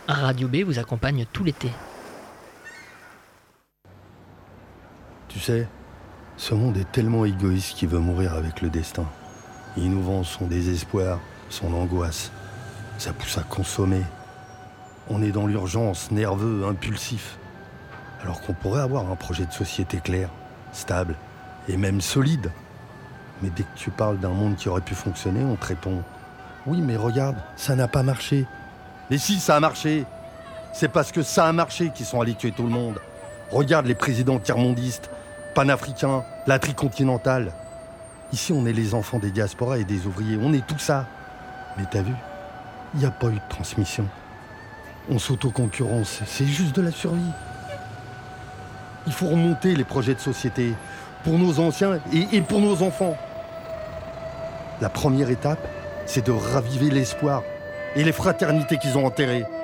Radio B vous accompagne tout l'été. Tu sais, ce monde est tellement égoïste qu'il veut mourir avec le destin. Il nous vend son désespoir, son angoisse. Ça pousse à consommer. On est dans l'urgence, nerveux, impulsif. Alors qu'on pourrait avoir un projet de société clair, stable et même solide. Mais dès que tu parles d'un monde qui aurait pu fonctionner, on te répond « Oui, mais regarde, ça n'a pas marché. » Et si ça a marché, c'est parce que ça a marché qu'ils sont allés tuer tout le monde. Regarde les présidents tiers-mondistes, panafricains, la tricontinentale. Ici, on est les enfants des diasporas et des ouvriers. On est tout ça. Mais t'as vu, il n'y a pas eu de transmission. On s'autoconcurrence, c'est juste de la survie. Il faut remonter les projets de société pour nos anciens et pour nos enfants. La première étape, c'est de raviver l'espoir et les fraternités qu'ils ont enterrées.